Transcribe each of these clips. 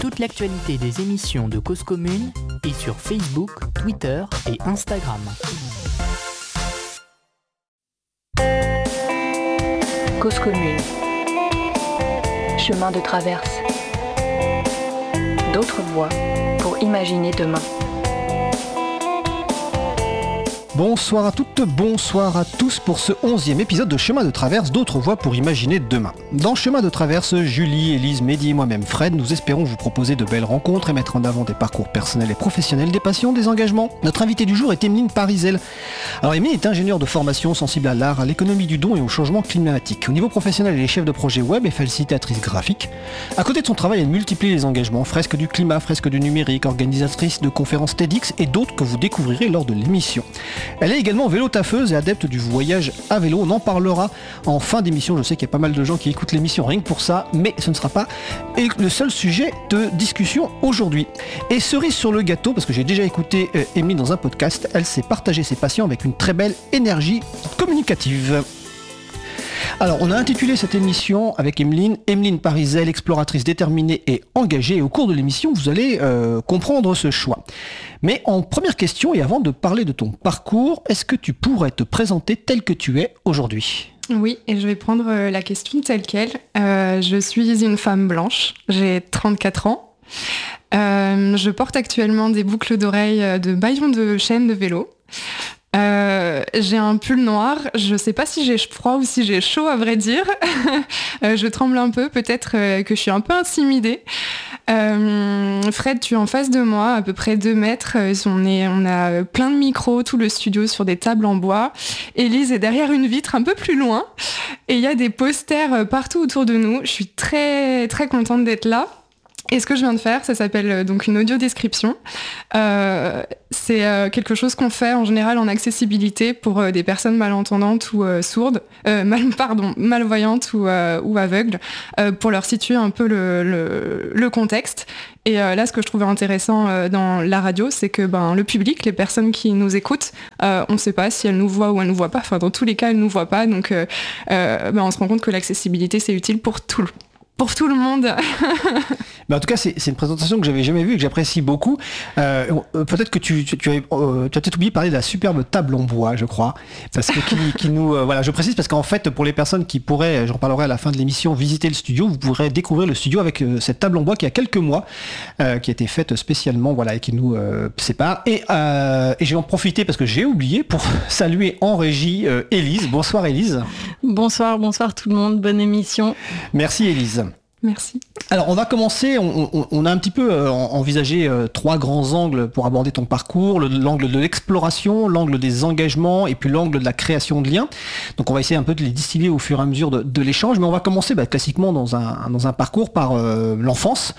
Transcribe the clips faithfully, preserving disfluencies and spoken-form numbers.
Toute l'actualité des émissions de Cause Commune est sur Facebook, Twitter et Instagram. Cause Commune. Chemin de traverse. D'autres voies pour imaginer demain. Bonsoir à toutes, bonsoir à tous pour ce onzième épisode de Chemin de Traverse, d'autres voies pour imaginer demain. Dans Chemin de Traverse, Julie, Élise, Mehdi et moi-même Fred, nous espérons vous proposer de belles rencontres et mettre en avant des parcours personnels et professionnels, des passions, des engagements. Notre invitée du jour est Emeline Parizel. Alors Emeline est ingénieure de formation sensible à l'art, à l'économie du don et au changement climatique. Au niveau professionnel, elle est chef de projet web et facilitatrice graphique. À côté de son travail, elle multiplie les engagements, fresques du climat, fresques du numérique, organisatrice de conférences TEDx et d'autres que vous découvrirez lors de l'émission. Elle est également vélo-taffeuse et adepte du voyage à vélo. On en parlera en fin d'émission. Je sais qu'il y a pas mal de gens qui écoutent l'émission rien que pour ça, mais ce ne sera pas le seul sujet de discussion aujourd'hui. Et cerise sur le gâteau, parce que j'ai déjà écouté euh, Emeline dans un podcast, elle s'est partagée ses passions avec une très belle énergie communicative. Alors, on a intitulé cette émission avec Emeline, Emeline Parizel, exploratrice déterminée et engagée. Et au cours de l'émission, vous allez euh, comprendre ce choix. Mais en première question, et avant de parler de ton parcours, est-ce que tu pourrais te présenter tel que tu es aujourd'hui ? Oui, et je vais prendre euh, la question telle qu'elle. Euh, je suis une femme blanche, j'ai trente-quatre ans. Euh, je porte actuellement des boucles d'oreilles de baillons de chaîne de vélo. Euh, j'ai un pull noir, je sais pas si j'ai froid ou si j'ai chaud à vrai dire. euh, je tremble un peu, peut-être euh, que je suis un peu intimidée. Euh, Fred, tu es en face de moi, à peu près deux mètres. On, est, on a plein de micros, tout le studio sur des tables en bois. Élise est derrière une vitre un peu plus loin. Et il y a des posters partout autour de nous. Je suis très très contente d'être là. Et ce que je viens de faire, ça s'appelle donc une audio description. Euh, c'est euh, quelque chose qu'on fait en général en accessibilité pour euh, des personnes malentendantes ou euh, sourdes, euh, mal, pardon, malvoyantes ou, euh, ou aveugles, euh, pour leur situer un peu le, le, le contexte. Et euh, là, ce que je trouvais intéressant euh, dans la radio, c'est que ben, le public, les personnes qui nous écoutent, euh, on ne sait pas si elles nous voient ou elles ne nous voient pas. Enfin, dans tous les cas, elles ne nous voient pas. Donc, euh, euh, ben, on se rend compte que l'accessibilité, c'est utile pour tout le Pour tout le monde. Mais en tout cas, c'est, c'est une présentation que j'avais jamais vue et que j'apprécie beaucoup. Euh, peut-être que tu, tu, tu, as, euh, tu as peut-être oublié de parler de la superbe table en bois, je crois. Parce que qui, qui nous, euh, voilà, je précise parce qu'en fait, pour les personnes qui pourraient, j'en parlerai à la fin de l'émission, visiter le studio, vous pourrez découvrir le studio avec euh, cette table en bois qui a quelques mois, euh, qui a été faite spécialement, voilà, et qui nous euh, sépare. Et, euh, et je vais en profiter parce que j'ai oublié pour saluer en régie euh, Élise. Bonsoir Élise. Bonsoir, bonsoir tout le monde. Bonne émission. Merci Élise. Merci. Alors on va commencer, on, on, on a un petit peu euh, envisagé euh, trois grands angles pour aborder ton parcours, le, l'angle de l'exploration, l'angle des engagements et puis l'angle de la création de liens. Donc on va essayer un peu de les distiller au fur et à mesure de, de l'échange, mais on va commencer bah, classiquement dans un, dans un parcours par euh, l'enfance.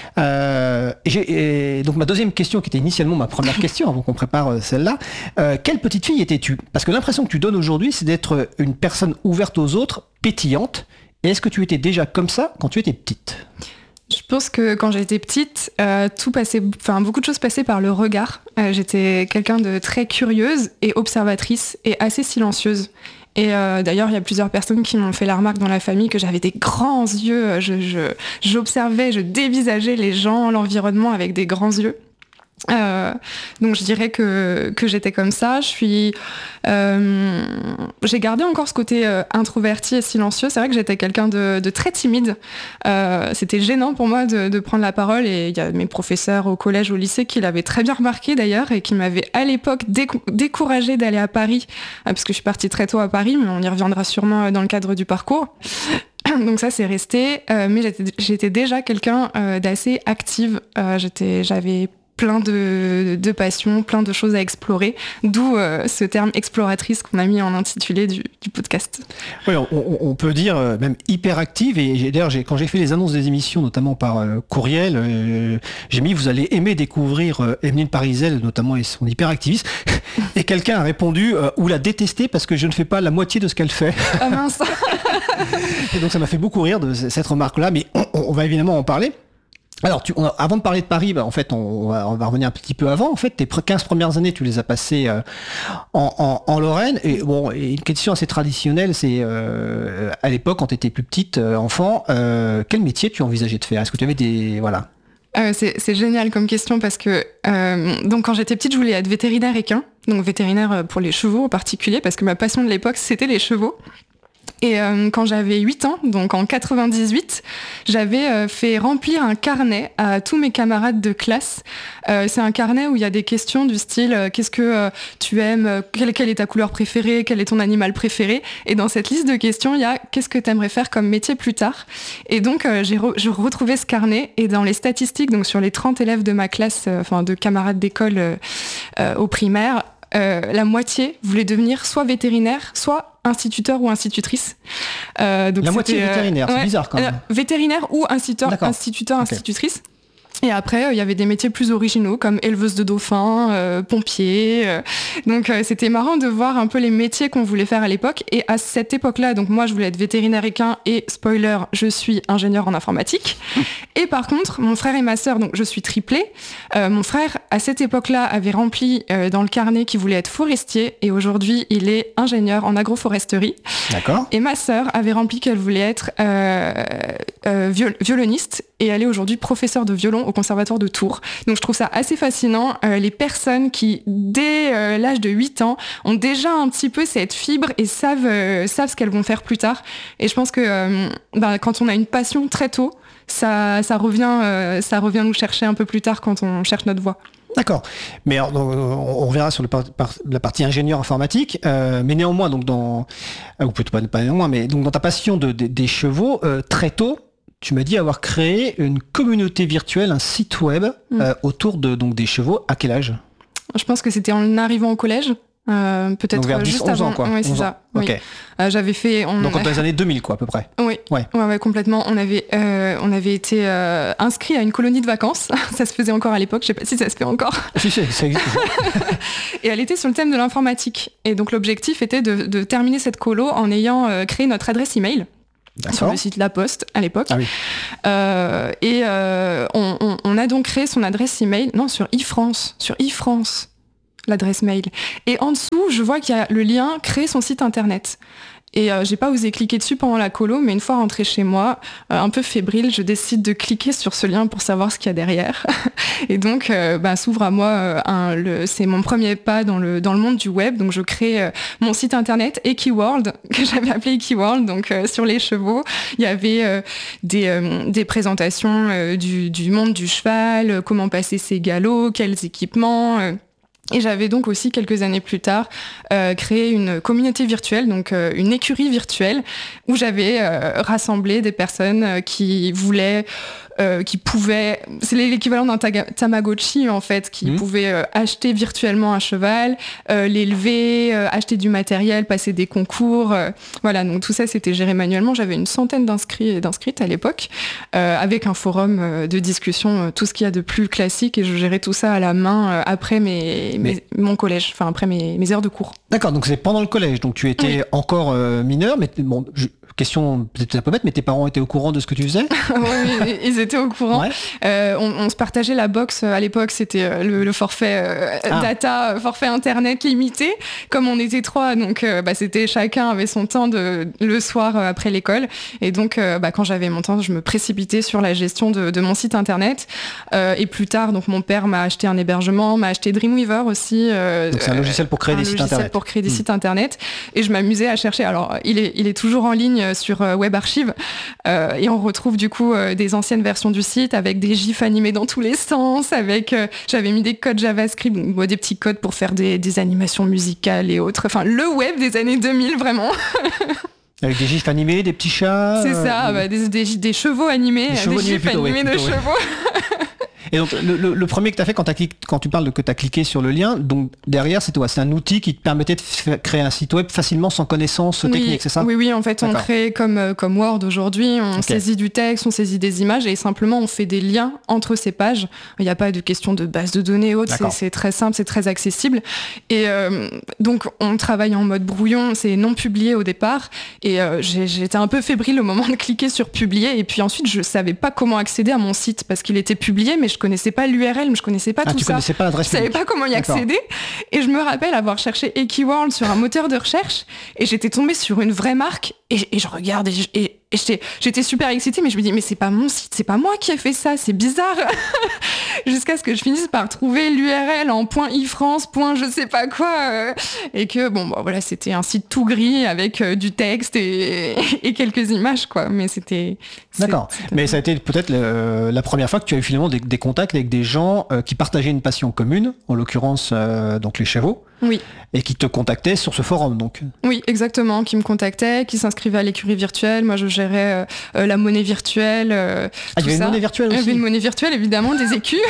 Euh, et j'ai, et donc ma deuxième question, qui était initialement ma première question avant qu'on prépare euh, celle-là, euh, quelle petite fille étais-tu ? Parce que l'impression que tu donnes aujourd'hui, c'est d'être une personne ouverte aux autres, pétillante. Et est-ce que tu étais déjà comme ça quand tu étais petite ? Je pense que quand j'étais petite, euh, tout passait, enfin beaucoup de choses passaient par le regard. Euh, j'étais quelqu'un de très curieuse et observatrice et assez silencieuse. Et euh, d'ailleurs, il y a plusieurs personnes qui m'ont fait la remarque dans la famille que j'avais des grands yeux. Je, je, j'observais, je dévisageais les gens, l'environnement avec des grands yeux. Euh, donc je dirais que, que j'étais comme ça. Je suis, euh, j'ai gardé encore ce côté euh, introverti et silencieux. C'est vrai que j'étais quelqu'un de, de très timide. Euh, c'était gênant pour moi de, de prendre la parole, et il y a mes professeurs au collège, au lycée qui l'avaient très bien remarqué d'ailleurs, et qui m'avaient à l'époque déco- découragée d'aller à Paris, euh, parce que je suis partie très tôt à Paris, mais on y reviendra sûrement dans le cadre du parcours. Donc ça c'est resté, euh, mais j'étais, j'étais déjà quelqu'un euh, d'assez active. Euh, j'étais, j'avais plein de, de passions, plein de choses à explorer, d'où euh, ce terme exploratrice qu'on a mis en intitulé du, du podcast. Oui, on, on peut dire euh, même hyperactive, et j'ai, d'ailleurs j'ai, quand j'ai fait les annonces des émissions, notamment par euh, courriel, euh, j'ai mis « vous allez aimer découvrir euh, Emeline Parizel, notamment et son hyperactivisme », et quelqu'un a répondu euh, « ou la détester parce que je ne fais pas la moitié de ce qu'elle fait ». Ah mince. Et donc ça m'a fait beaucoup rire de cette remarque-là, mais on, on va évidemment en parler. Alors, tu, on a, avant de parler de Paris, bah, en fait, on, on, va, on va revenir un petit peu avant. En fait, tes quinze premières années, tu les as passées euh, en, en, en Lorraine. Et bon, et une question assez traditionnelle, c'est euh, à l'époque, quand tu étais plus petite, euh, enfant, euh, quel métier tu envisageais de faire ? Est-ce que tu avais des... Voilà. Euh, c'est, c'est génial comme question parce que euh, donc quand j'étais petite, je voulais être vétérinaire équin, donc vétérinaire pour les chevaux en particulier, parce que ma passion de l'époque, c'était les chevaux. Et euh, quand j'avais huit ans, donc en quatre-vingt-dix-huit, j'avais euh, fait remplir un carnet à tous mes camarades de classe. Euh, c'est un carnet où il y a des questions du style euh, qu'est-ce que euh, tu aimes, euh, quelle, quelle est ta couleur préférée, quel est ton animal préféré. Et dans cette liste de questions, il y a qu'est-ce que tu aimerais faire comme métier plus tard. Et donc euh, j'ai re- je retrouvais ce carnet et dans les statistiques, donc sur les trente élèves de ma classe, euh, enfin de camarades d'école euh, euh, au primaire, Euh, la moitié voulait devenir soit vétérinaire, soit instituteur ou institutrice. Euh, donc la moitié vétérinaire, euh, c'est ouais, bizarre quand même. Euh, vétérinaire ou instituteur, instituteur, okay. institutrice. Et après, il euh, y avait des métiers plus originaux comme éleveuse de dauphins, euh, pompier. Euh, donc euh, c'était marrant de voir un peu les métiers qu'on voulait faire à l'époque. Et à cette époque-là, donc moi je voulais être vétérinaire équin et spoiler, je suis ingénieure en informatique. Et par contre, mon frère et ma sœur, donc je suis triplée. Euh, mon frère à cette époque-là avait rempli euh, dans le carnet qu'il voulait être forestier et aujourd'hui il est ingénieur en agroforesterie. D'accord. Et ma sœur avait rempli qu'elle voulait être euh, euh, viol- violoniste et elle est aujourd'hui professeure de violon au Conservatoire de Tours. Donc je trouve ça assez fascinant, euh, les personnes qui, dès euh, l'âge de huit ans, ont déjà un petit peu cette fibre et savent, euh, savent ce qu'elles vont faire plus tard. Et je pense que euh, bah, quand on a une passion très tôt, ça, ça, revient, euh, ça revient nous chercher un peu plus tard quand on cherche notre voie. D'accord. Mais alors, on reviendra sur le par, par, la partie ingénieur informatique, euh, mais néanmoins, donc dans, ou peut-être pas, pas néanmoins, mais donc dans ta passion de, de, des chevaux, euh, très tôt, tu m'as dit avoir créé une communauté virtuelle, un site web mmh. euh, autour de, donc, des chevaux. À quel âge ? Je pense que c'était en arrivant au collège. Euh, peut-être donc vers dix, juste onze avant. ans, quoi. Oui, c'est onze ça. ans. Oui. Okay. Euh, j'avais fait. On donc a... dans les années deux mille, quoi, à peu près. Oui. Ouais. Ouais, ouais, complètement. On avait, euh, on avait été euh, inscrit à une colonie de vacances. Ça se faisait encore à l'époque. Je sais pas si ça se fait encore. Si, si, ça existe. Et elle était sur le thème de l'informatique. Et donc l'objectif était de, de terminer cette colo en ayant euh, créé notre adresse email. D'accord. Sur le site La Poste à l'époque. Ah oui. Euh, et euh, on, on, on a donc créé son adresse email. Non, sur iFrance. Sur iFrance. L'adresse mail. Et en dessous, je vois qu'il y a le lien « Créer son site internet ». Et euh, j'ai pas osé cliquer dessus pendant la colo, mais une fois rentrée chez moi, euh, un peu fébrile, je décide de cliquer sur ce lien pour savoir ce qu'il y a derrière. Et donc, euh, bah, s'ouvre à moi, euh, un, le, c'est mon premier pas dans le, dans le monde du web. Donc, je crée euh, mon site internet Equiworld, que j'avais appelé Equiworld. Donc, euh, sur les chevaux, il y avait euh, des, euh, des présentations euh, du, du monde du cheval, euh, comment passer ses galops, quels équipements... Euh, Et j'avais donc aussi, quelques années plus tard, euh, créé une communauté virtuelle, donc euh, une écurie virtuelle, où j'avais euh, rassemblé des personnes euh, qui voulaient, euh, qui pouvaient... C'est l'équivalent d'un taga- Tamagotchi, en fait, qui mmh. pouvaient euh, acheter virtuellement un cheval, euh, l'élever, euh, acheter du matériel, passer des concours. Euh, voilà, donc tout ça, c'était géré manuellement. J'avais une centaine d'inscrits et d'inscrites à l'époque, euh, avec un forum euh, de discussion, euh, tout ce qu'il y a de plus classique, et je gérais tout ça à la main euh, après mes... Mais... mon collège, enfin après mes, mes heures de cours. D'accord, donc c'est pendant le collège, donc tu étais oui. encore euh, mineur, mais bon, je, question peut-être un peu bête, mais tes parents étaient au courant de ce que tu faisais ? Oui, ils étaient au courant. Ouais. Euh, on, on se partageait la box à l'époque, c'était le, le forfait euh, ah. data, forfait internet limité. Comme on était trois, donc euh, bah, c'était chacun avait son temps de, le soir euh, après l'école. Et donc euh, bah, quand j'avais mon temps, je me précipitais sur la gestion de, de mon site internet. Euh, et plus tard, donc mon père m'a acheté un hébergement, m'a acheté Dreamweaver aussi. Euh, donc c'est un logiciel pour créer des sites internet. pour créer des mmh. sites internet. Et je m'amusais à chercher. Alors il est, il est toujours en ligne sur euh, Web Archive euh, et on retrouve du coup euh, des anciennes versions du site avec des gifs animés dans tous les sens. Avec, euh, j'avais mis des codes JavaScript, donc, bon, des petits codes pour faire des, des animations musicales et autres. Enfin le web des années deux mille vraiment. Avec des gifs animés, des petits chats. C'est ça, euh, bah, des, des, des chevaux animés, des, chevaux des gifs plutôt, animés oui, plutôt, de oui. chevaux. Et donc le, le, le premier que tu as fait quand, quand tu parles de que tu as cliqué sur le lien, donc derrière c'est, ouais, c'est un outil qui te permettait de f- créer un site web facilement sans connaissance oui, technique, c'est ça ? Oui, oui, en fait D'accord. on crée comme, comme Word aujourd'hui, on okay. saisit du texte, on saisit des images et simplement on fait des liens entre ces pages. Il n'y a pas de question de base de données haute, c'est, c'est très simple, c'est très accessible. Et euh, donc on travaille en mode brouillon, c'est non publié au départ et euh, j'ai, j'étais un peu fébrile au moment de cliquer sur publier et puis ensuite je savais pas comment accéder à mon site parce qu'il était publié mais je Je connaissais pas l'U R L, mais je connaissais pas ah, tout tu ça. Connaissais pas l'adresse je savais pas comment y accéder. D'accord. Et je me rappelle avoir cherché Equiworld sur un moteur de recherche et j'étais tombée sur une vraie marque et, et je regarde et, je, et et j'étais, j'étais super excitée, mais je me dis mais c'est pas mon site, c'est pas moi qui ai fait ça, c'est bizarre. Jusqu'à ce que je finisse par trouver l'U R L en .ifrance, je sais pas quoi, euh, et que bon, bah, voilà, c'était un site tout gris avec euh, du texte et, et quelques images, quoi. Mais c'était. D'accord. C'était... Mais ça a été peut-être le, la première fois que tu as eu finalement des, des contacts avec des gens euh, qui partageaient une passion commune, en l'occurrence euh, donc les chevaux. Oui. Et qui te contactaient sur ce forum, donc. Oui, exactement, qui me contactaient, qui s'inscrivaient à l'écurie virtuelle. Moi, je gérais euh, la monnaie virtuelle. Euh, ah, il y avait ça. une monnaie virtuelle aussi. Il y avait une monnaie virtuelle, évidemment, des écus.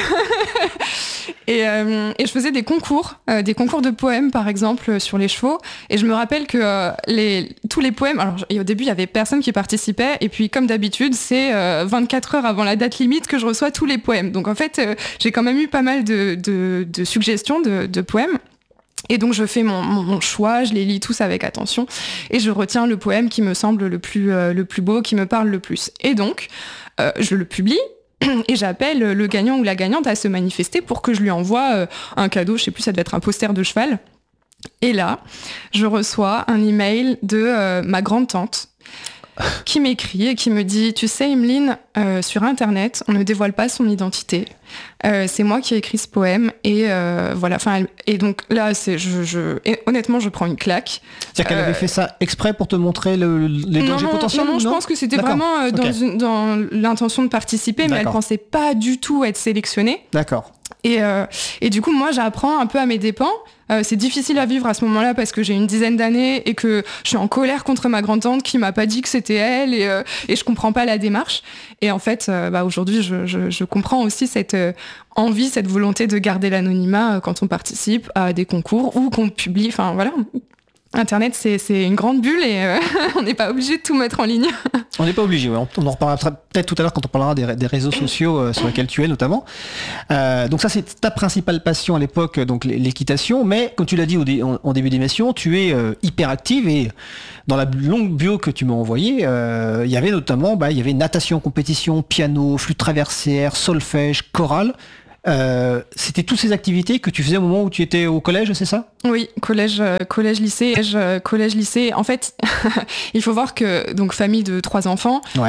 et, euh, et je faisais des concours, euh, des concours de poèmes, par exemple, sur les chevaux. Et je me rappelle que euh, les, tous les poèmes... Alors, au début, il y avait personne qui participait. Et puis, comme d'habitude, c'est euh, vingt-quatre heures avant la date limite que je reçois tous les poèmes. Donc, en fait, euh, j'ai quand même eu pas mal de, de, de suggestions de, de poèmes. Et donc je fais mon, mon, mon choix, je les lis tous avec attention et je retiens le poème qui me semble le plus, euh, le plus beau, qui me parle le plus. Et donc, euh, je le publie et j'appelle le gagnant ou la gagnante à se manifester pour que je lui envoie euh, un cadeau, je sais plus, ça devait être un poster de cheval. Et là, je reçois un email de euh, ma grande-tante qui m'écrit et qui me dit « Tu sais, Emeline, euh, sur Internet, on ne dévoile pas son identité. Euh, c'est moi qui ai écrit ce poème. » Et euh, voilà. Enfin, et donc là, c'est, je, je, et honnêtement, je prends une claque. C'est-à-dire qu'elle euh, avait fait ça exprès pour te montrer le, les dangers non, potentiels Non, non, je pense que c'était D'accord. vraiment euh, dans, Okay. une, dans l'intention de participer, mais D'accord. elle pensait pas du tout être sélectionnée. D'accord. Et, euh, et du coup, moi, j'apprends un peu à mes dépens. Euh, c'est difficile à vivre à ce moment-là parce que j'ai une dizaine d'années et que je suis en colère contre ma grande-tante qui m'a pas dit que c'était elle et, euh, et je comprends pas la démarche. Et en fait, euh, bah, aujourd'hui, je, je, je comprends aussi cette euh, envie, cette volonté de garder l'anonymat euh, quand on participe à des concours ou qu'on publie. Enfin, voilà. Internet, c'est, c'est une grande bulle et euh, on n'est pas obligé de tout mettre en ligne. On n'est pas obligé, ouais. on en reparlera peut-être tout à l'heure quand on parlera des, des réseaux sociaux euh, sur lesquels tu es notamment. Euh, donc ça, c'est ta principale passion à l'époque, donc l'équitation, mais comme tu l'as dit au dé, en, en début d'émission, tu es euh, hyper active et dans la longue bio que tu m'as envoyée, euh, il y avait notamment bah, il y avait natation, compétition, piano, flûte traversière, solfège, chorale. Euh, c'était toutes ces activités que tu faisais au moment où tu étais au collège, c'est ça ? Oui, collège, euh, collège, lycée, collège, euh, collège, lycée. En fait, il faut voir que donc famille de trois enfants, ouais.